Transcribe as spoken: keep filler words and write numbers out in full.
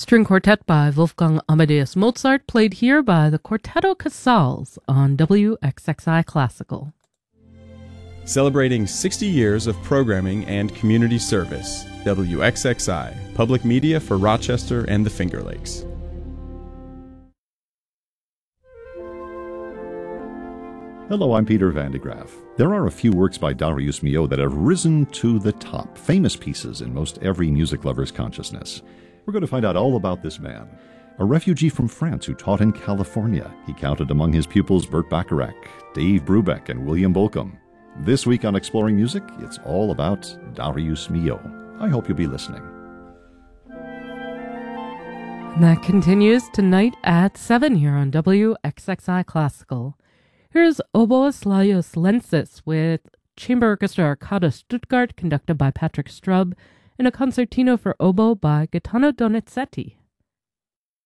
String Quartet by Wolfgang Amadeus Mozart, played here by the Quartetto Casals on W X X I Classical. Celebrating sixty years of programming and community service, W X X I, public media for Rochester and the Finger Lakes. Hello, I'm Peter Van de Graaff. There are a few works by Darius Milhaud that have risen to the top, famous pieces in most every music lover's consciousness. We're going to find out all about this man. A refugee from France who taught in California, he counted among his pupils Burt Bacharach, Dave Brubeck, and William Bolcom. This week on Exploring Music, it's all about Darius Milhaud. I hope you'll be listening. And that continues tonight at seven here on W X X I Classical. Here's Oboes Laius Lensis with Chamber Orchestra Arcada Stuttgart, conducted by Patrick Strub, and a concertino for oboe by Gaetano Donizetti.